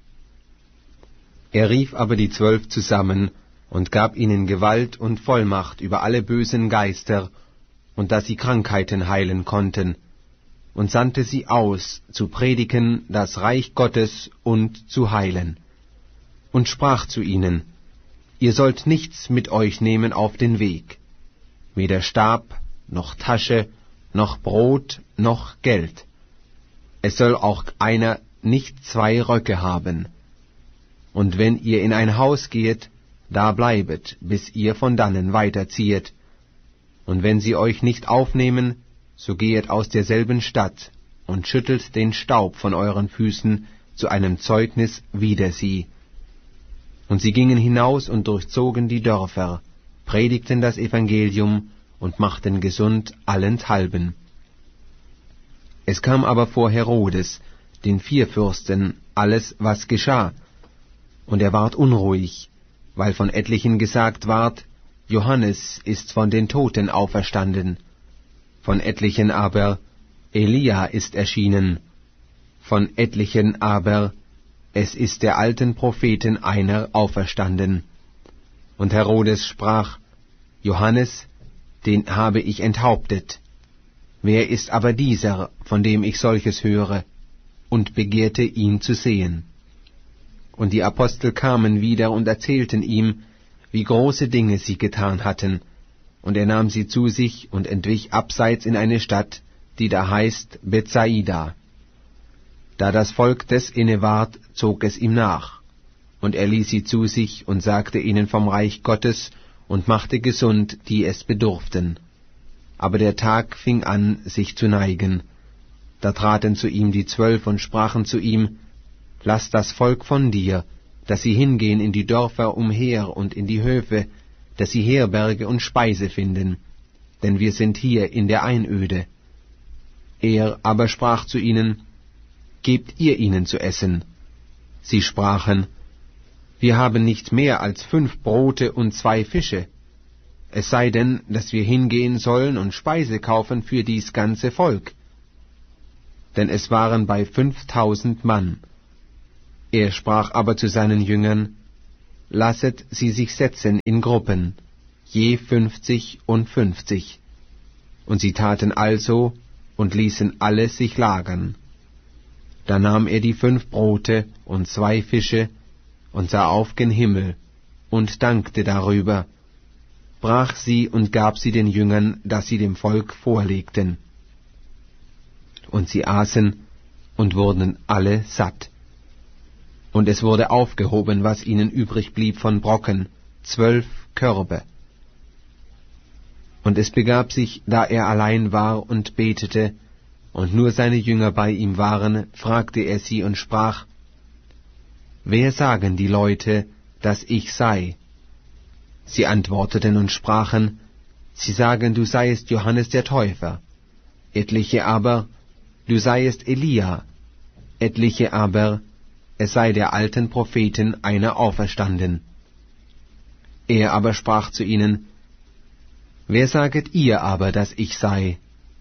Er rief aber die Zwölf zusammen und gab ihnen Gewalt und Vollmacht über alle bösen Geister, und dass sie Krankheiten heilen konnten, und sandte sie aus, zu predigen das Reich Gottes und zu heilen. Und sprach zu ihnen: Ihr sollt nichts mit euch nehmen auf den Weg, weder Stab, noch Tasche, noch Brot, noch Geld. Es soll auch einer nicht zwei Röcke haben. Und wenn ihr in ein Haus gehet, da bleibet, bis ihr von dannen weiterziehet. Und wenn sie euch nicht aufnehmen, so gehet aus derselben Stadt und schüttelt den Staub von euren Füßen zu einem Zeugnis wider sie. Und sie gingen hinaus und durchzogen die Dörfer, predigten das Evangelium und machten gesund allenthalben. Es kam aber vor Herodes, den Vierfürsten, alles, was geschah, und er ward unruhig, weil von etlichen gesagt ward, Johannes ist von den Toten auferstanden, von etlichen aber, Elia ist erschienen, von etlichen aber, es ist der alten Propheten einer auferstanden. Und Herodes sprach: Johannes, den habe ich enthauptet. Wer ist aber dieser, von dem ich solches höre? Und begehrte ihn zu sehen. Und die Apostel kamen wieder und erzählten ihm, wie große Dinge sie getan hatten. Und er nahm sie zu sich und entwich abseits in eine Stadt, die da heißt Bethsaida. Da das Volk des inne ward, zog es ihm nach. Und er ließ sie zu sich und sagte ihnen vom Reich Gottes und machte gesund, die es bedurften. Aber der Tag fing an, sich zu neigen. Da traten zu ihm die Zwölf und sprachen zu ihm: Lass das Volk von dir, dass sie hingehen in die Dörfer umher und in die Höfe, dass sie Herberge und Speise finden, denn wir sind hier in der Einöde. Er aber sprach zu ihnen: Gebt ihr ihnen zu essen. Sie sprachen: Wir haben nicht mehr als fünf Brote und zwei Fische. Es sei denn, dass wir hingehen sollen und Speise kaufen für dies ganze Volk. denn es waren bei fünftausend Mann. Er sprach aber zu seinen Jüngern, lasset sie sich setzen in Gruppen, je fünfzig und fünfzig. Und sie taten also und ließen alle sich lagern. Da nahm er die fünf Brote und zwei Fische und sah auf gen Himmel und dankte darüber, brach sie und gab sie den Jüngern, dass sie dem Volk vorlegten. Und sie aßen und wurden alle satt. Und es wurde aufgehoben, was ihnen übrig blieb von Brocken, zwölf Körbe. Und es begab sich, da er allein war und betete, und nur seine Jünger bei ihm waren, fragte er sie und sprach, wer sagen die Leute, dass ich sei? Sie antworteten und sprachen, sie sagen, du seiest Johannes der Täufer, etliche aber, du seiest Elia, etliche aber, es sei der alten Propheten einer auferstanden. Er aber sprach zu ihnen, wer saget ihr aber, dass ich sei?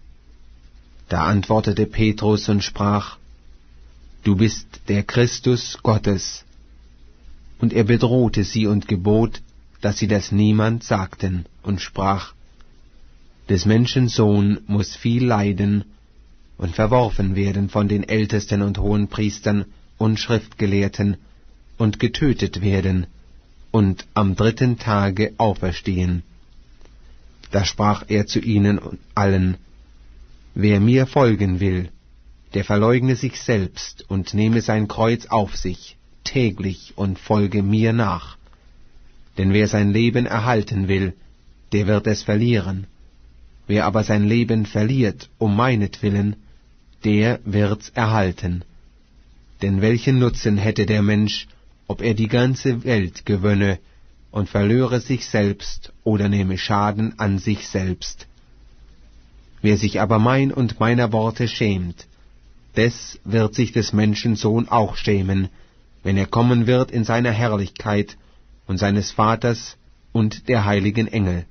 Da antwortete Petrus und sprach, du bist der Christus Gottes. Und er bedrohte sie und gebot, dass sie das niemand sagten, und sprach, des Menschen Sohn muß viel leiden und verworfen werden von den Ältesten und Hohenpriestern und Schriftgelehrten und getötet werden und am dritten Tage auferstehen. Da sprach er zu ihnen allen, wer mir folgen will, der verleugne sich selbst und nehme sein Kreuz auf sich, täglich und folge mir nach. Denn wer sein Leben erhalten will, der wird es verlieren. Wer aber sein Leben verliert, um meinetwillen, der wird's erhalten. Denn welchen Nutzen hätte der Mensch, ob er die ganze Welt gewönne und verlöre sich selbst oder nehme Schaden an sich selbst? Wer sich aber mein und meiner Worte schämt, des wird sich des Menschen Sohn auch schämen, wenn er kommen wird in seiner Herrlichkeit und seines Vaters und der heiligen Engel.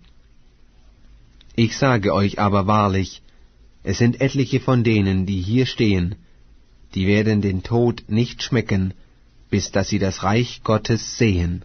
Ich sage euch aber wahrlich, es sind etliche von denen, die hier stehen, die werden den Tod nicht schmecken, bis dass sie das Reich Gottes sehen.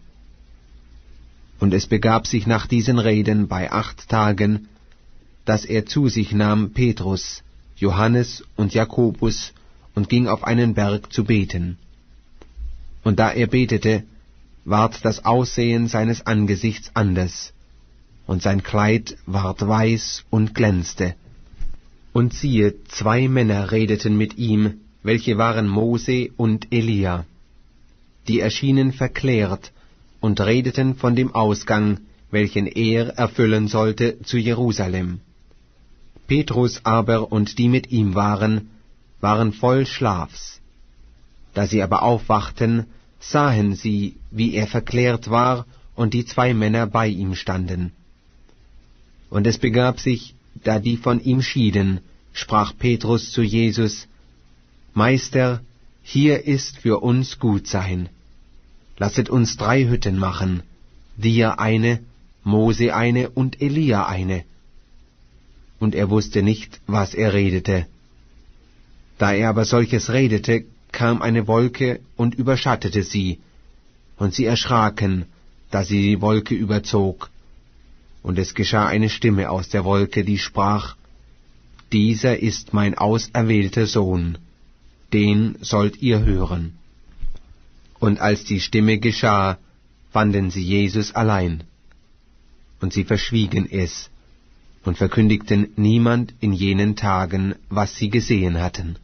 Und es begab sich nach diesen Reden bei acht Tagen, dass er zu sich nahm Petrus, Johannes und Jakobus und ging auf einen Berg zu beten. Und da er betete, ward das Aussehen seines Angesichts anders, und sein Kleid ward weiß und glänzte. Und siehe, zwei Männer redeten mit ihm, welche waren Mose und Elia. Die erschienen verklärt und redeten von dem Ausgang, welchen er erfüllen sollte zu Jerusalem. Petrus aber und die mit ihm waren, waren voll Schlafs. Da sie aber aufwachten, sahen sie, wie er verklärt war, und die zwei Männer bei ihm standen. Und es begab sich, da die von ihm schieden, sprach Petrus zu Jesus, Meister, hier ist für uns Gutsein. Lasset uns drei Hütten machen, dir eine, Mose eine und Elia eine. Und er wusste nicht, was er redete. Da er aber solches redete, kam eine Wolke und überschattete sie, und sie erschraken, da sie die Wolke überzog. Und es geschah eine Stimme aus der Wolke, die sprach, Dieser ist mein auserwählter Sohn, den sollt ihr hören. Und als die Stimme geschah, fanden sie Jesus allein. Und sie verschwiegen es und verkündigten niemand in jenen Tagen, was sie gesehen hatten.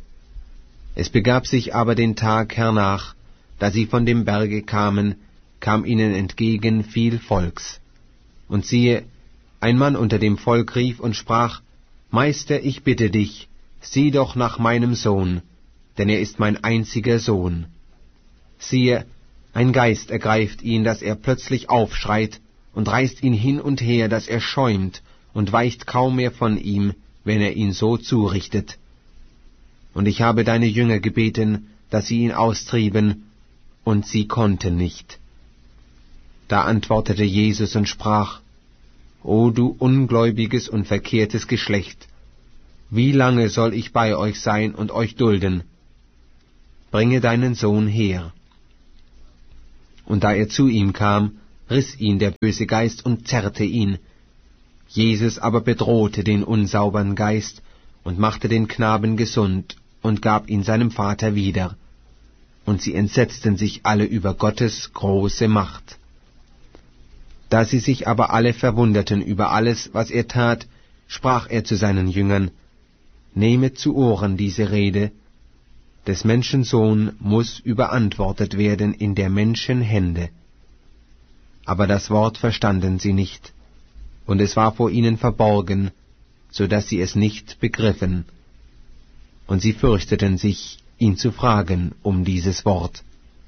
Es begab sich aber den Tag hernach, da sie von dem Berge kamen, kam ihnen entgegen viel Volks. Und siehe, ein Mann unter dem Volk rief und sprach, Meister, ich bitte dich, sieh doch nach meinem Sohn, denn er ist mein einziger Sohn. Siehe, ein Geist ergreift ihn, dass er plötzlich aufschreit, und reißt ihn hin und her, dass er schäumt, und weicht kaum mehr von ihm, wenn er ihn so zurichtet. Und ich habe deine Jünger gebeten, dass sie ihn austrieben, und sie konnten nicht. Da antwortete Jesus und sprach, O du ungläubiges und verkehrtes Geschlecht, wie lange soll ich bei euch sein und euch dulden? Bringe deinen Sohn her. Und da er zu ihm kam, riss ihn der böse Geist und zerrte ihn. Jesus aber bedrohte den unsaubern Geist und machte den Knaben gesund und gab ihn seinem Vater wieder. Und sie entsetzten sich alle über Gottes große Macht. Da sie sich aber alle verwunderten über alles, was er tat, sprach er zu seinen Jüngern: Nehmet zu Ohren diese Rede, des Menschen Sohn muß überantwortet werden in der Menschen Hände. Aber das Wort verstanden sie nicht, und es war vor ihnen verborgen, so dass sie es nicht begriffen. Und sie fürchteten sich, ihn zu fragen um dieses Wort.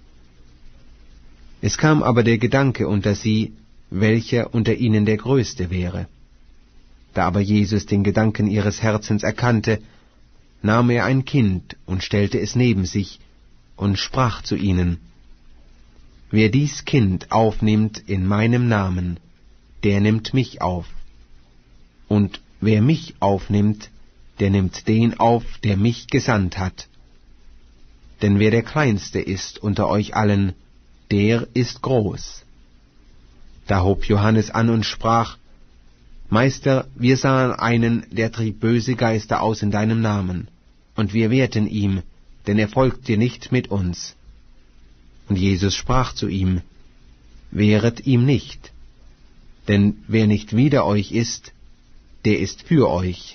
Es kam aber der Gedanke unter sie, welcher unter ihnen der Größte wäre. Da aber Jesus den Gedanken ihres Herzens erkannte, nahm er ein Kind und stellte es neben sich und sprach zu ihnen: Wer dies Kind aufnimmt in meinem Namen, der nimmt mich auf. Und wer mich aufnimmt, der nimmt den auf, der mich gesandt hat. Denn wer der Kleinste ist unter euch allen, der ist groß. Da hob Johannes an und sprach: Meister, wir sahen einen, der trieb böse Geister aus in deinem Namen, und wir wehrten ihm, denn er folgt dir nicht mit uns. Und Jesus sprach zu ihm: Wehret ihm nicht, denn wer nicht wider euch ist, der ist für euch.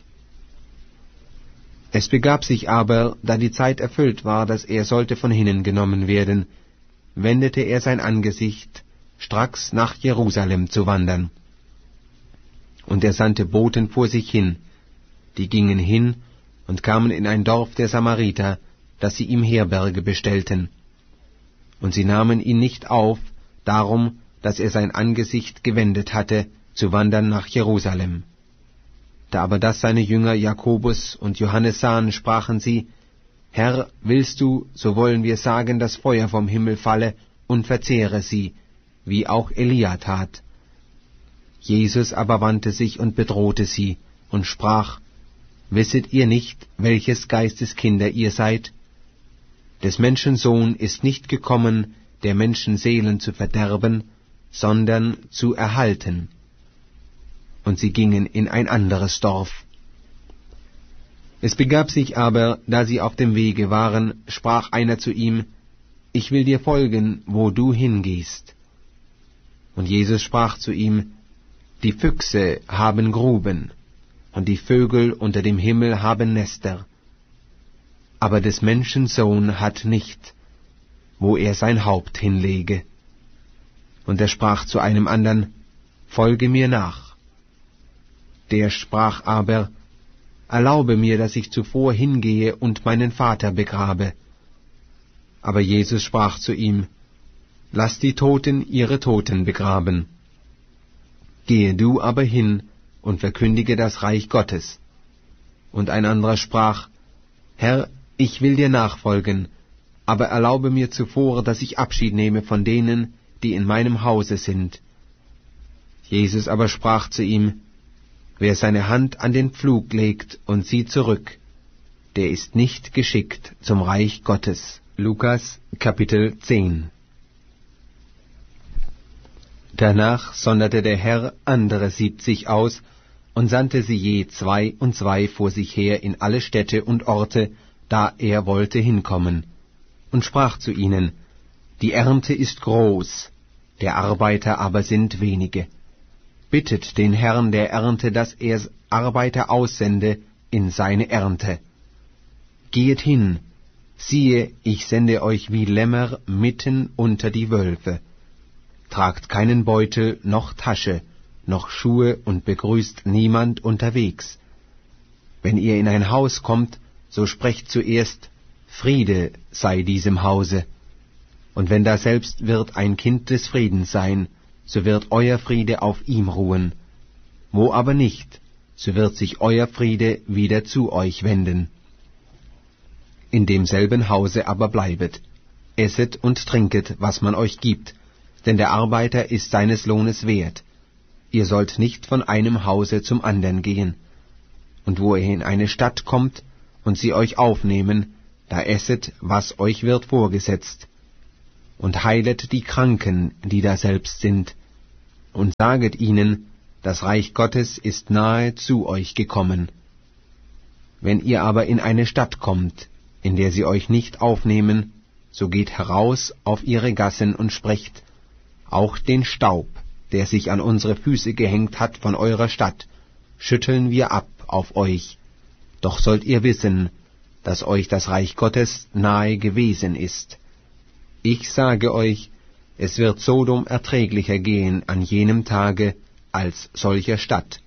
Es begab sich aber, da die Zeit erfüllt war, dass er sollte von hinnen genommen werden, wendete er sein Angesicht, stracks nach Jerusalem zu wandern. Und er sandte Boten vor sich hin, die gingen hin und kamen in ein Dorf der Samariter, dass sie ihm Herberge bestellten. Und sie nahmen ihn nicht auf, darum, dass er sein Angesicht gewendet hatte, zu wandern nach Jerusalem. Da aber das seine Jünger Jakobus und Johannes sahen, sprachen sie: Herr, willst du, so wollen wir sagen, dass Feuer vom Himmel falle und verzehre sie, wie auch Elia tat. Jesus aber wandte sich und bedrohte sie und sprach: Wisset ihr nicht, welches Geistes Kinder ihr seid? Des Menschen Sohn ist nicht gekommen, der Menschen Seelen zu verderben, sondern zu erhalten. Und sie gingen in ein anderes Dorf. Es begab sich aber, da sie auf dem Wege waren, sprach einer zu ihm: Ich will dir folgen, wo du hingehst. Und Jesus sprach zu ihm: Die Füchse haben Gruben, und die Vögel unter dem Himmel haben Nester. Aber des Menschen Sohn hat nicht, wo er sein Haupt hinlege. Und er sprach zu einem andern: Folge mir nach. Der sprach aber: Erlaube mir, dass ich zuvor hingehe und meinen Vater begrabe. Aber Jesus sprach zu ihm: Lass die Toten ihre Toten begraben. Gehe du aber hin und verkündige das Reich Gottes. Und ein anderer sprach: Herr, ich will dir nachfolgen, aber erlaube mir zuvor, dass ich Abschied nehme von denen, die in meinem Hause sind. Jesus aber sprach zu ihm: Wer seine Hand an den Pflug legt und sieht zurück, der ist nicht geschickt zum Reich Gottes. Lukas Kapitel zehn. Danach sonderte der Herr andere siebzig aus und sandte sie je zwei und zwei vor sich her in alle Städte und Orte, da er wollte hinkommen, und sprach zu ihnen: Die Ernte ist groß, der Arbeiter aber sind wenige. Bittet den Herrn der Ernte, dass er Arbeiter aussende in seine Ernte. Gehet hin, siehe, ich sende euch wie Lämmer mitten unter die Wölfe. Tragt keinen Beutel noch Tasche, noch Schuhe und begrüßt niemand unterwegs. Wenn ihr in ein Haus kommt, so sprecht zuerst: Friede sei diesem Hause. Und wenn daselbst wird ein Kind des Friedens sein, so wird euer Friede auf ihm ruhen. Wo aber nicht, so wird sich euer Friede wieder zu euch wenden. In demselben Hause aber bleibet, esset und trinket, was man euch gibt, denn der Arbeiter ist seines Lohnes wert. Ihr sollt nicht von einem Hause zum andern gehen. und wo ihr in eine Stadt kommt und sie euch aufnehmen, da esset, was euch wird vorgesetzt, und heilet die Kranken, die daselbst sind, und saget ihnen, das Reich Gottes ist nahe zu euch gekommen. Wenn ihr aber in eine Stadt kommt, in der sie euch nicht aufnehmen, so geht heraus auf ihre Gassen und sprecht, auch den Staub, der sich an unsere Füße gehängt hat von eurer Stadt, schütteln wir ab auf euch. Doch sollt ihr wissen, dass euch das Reich Gottes nahe gewesen ist. Ich sage euch, es wird Sodom erträglicher gehen an jenem Tage als solcher Stadt.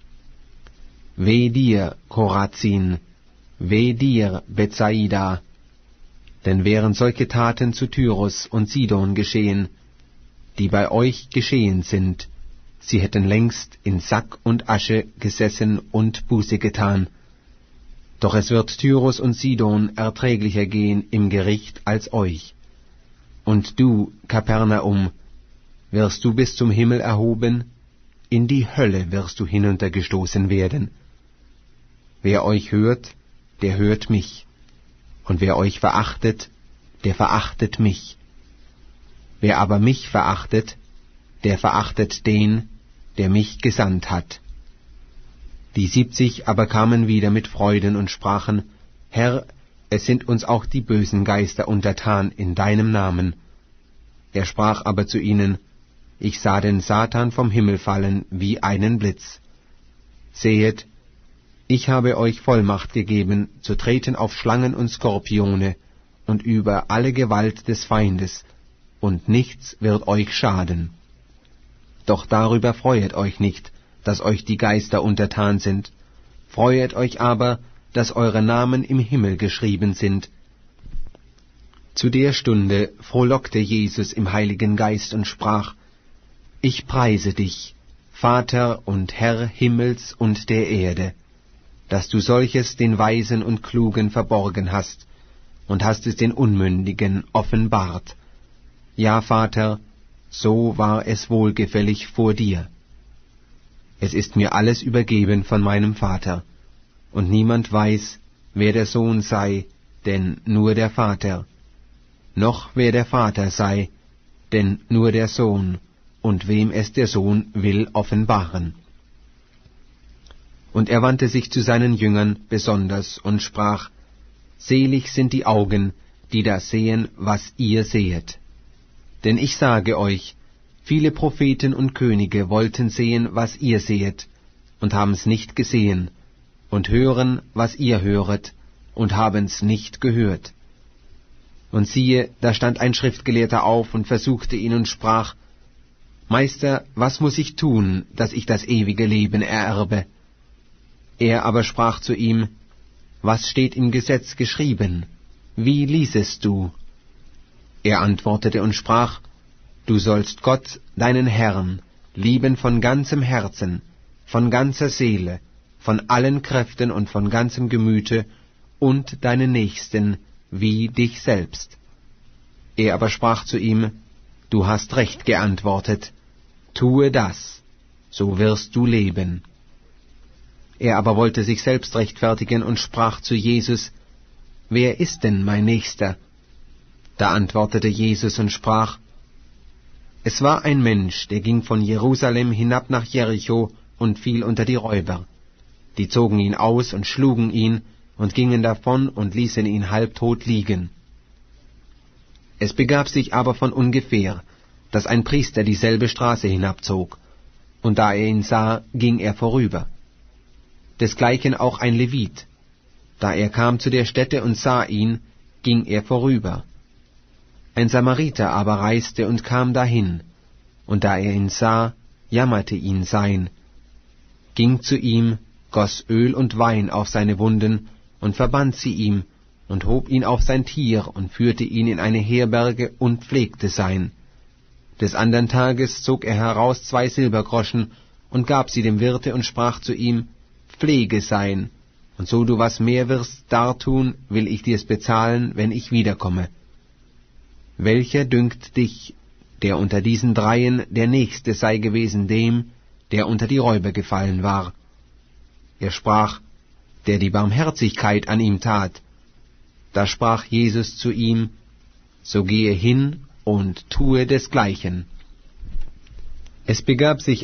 Weh dir, Chorazin, weh dir, Bethsaida, denn wären solche Taten zu Tyrus und Sidon geschehen, die bei euch geschehen sind, sie hätten längst in Sack und Asche gesessen und Buße getan. Doch es wird Tyrus und Sidon erträglicher gehen im Gericht als euch. Und du, Kapernaum, wirst du bis zum Himmel erhoben, in die Hölle wirst du hinuntergestoßen werden. Wer euch hört, der hört mich, und wer euch verachtet, der verachtet mich. Wer aber mich verachtet, der verachtet den, der mich gesandt hat. Die siebzig aber kamen wieder mit Freuden und sprachen, Herr, es sind uns auch die bösen Geister untertan in deinem Namen. Er sprach aber zu ihnen, ich sah den Satan vom Himmel fallen wie einen Blitz. Sehet, ich habe euch Vollmacht gegeben, zu treten auf Schlangen und Skorpione und über alle Gewalt des Feindes, und nichts wird euch schaden. Doch darüber freuet euch nicht, dass euch die Geister untertan sind, freuet euch aber, dass eure Namen im Himmel geschrieben sind. Zu der Stunde frohlockte Jesus im Heiligen Geist und sprach, Ich preise dich, Vater und Herr Himmels und der Erde, dass du solches den Weisen und Klugen verborgen hast und hast es den Unmündigen offenbart. Ja, Vater, so war es wohlgefällig vor dir. Es ist mir alles übergeben von meinem Vater, und niemand weiß, wer der Sohn sei, denn nur der Vater, noch wer der Vater sei, denn nur der Sohn, und wem es der Sohn will offenbaren. Und er wandte sich zu seinen Jüngern besonders und sprach, Selig sind die Augen, die da sehen, was ihr sehet. Denn ich sage euch, viele Propheten und Könige wollten sehen, was ihr sehet, und haben's nicht gesehen, und hören, was ihr höret, und haben's nicht gehört. Und siehe, da stand ein Schriftgelehrter auf und versuchte ihn und sprach, Meister, was muß ich tun, dass ich das ewige Leben ererbe? Er aber sprach zu ihm, Was steht im Gesetz geschrieben? Wie liesest du? Er antwortete und sprach, Du sollst Gott, deinen Herrn, lieben von ganzem Herzen, von ganzer Seele, von allen Kräften und von ganzem Gemüte und deinen Nächsten wie dich selbst. Er aber sprach zu ihm, Du hast recht geantwortet, tue das, so wirst du leben. Er aber wollte sich selbst rechtfertigen und sprach zu Jesus, Wer ist denn mein Nächster? Da antwortete Jesus und sprach, Es war ein Mensch, der ging von Jerusalem hinab nach Jericho und fiel unter die Räuber. Die zogen ihn aus und schlugen ihn und gingen davon und ließen ihn halbtot liegen. Es begab sich aber von ungefähr, dass ein Priester dieselbe Straße hinabzog, und da er ihn sah, ging er vorüber. Desgleichen auch ein Levit. Da er kam zu der Stätte und sah ihn, ging er vorüber. Ein Samariter aber reiste und kam dahin, und da er ihn sah, jammerte ihn sein, ging zu ihm, goss Öl und Wein auf seine Wunden und verband sie ihm und hob ihn auf sein Tier und führte ihn in eine Herberge und pflegte sein. Des andern Tages zog er heraus zwei Silbergroschen und gab sie dem Wirte und sprach zu ihm, Pflege sein, und so du was mehr wirst dartun, will ich dir's bezahlen, wenn ich wiederkomme. Welcher dünkt dich, der unter diesen dreien der Nächste sei gewesen dem, der unter die Räuber gefallen war? Er sprach, der die Barmherzigkeit an ihm tat. Da sprach Jesus zu ihm: So gehe hin und tue desgleichen. Es begab sich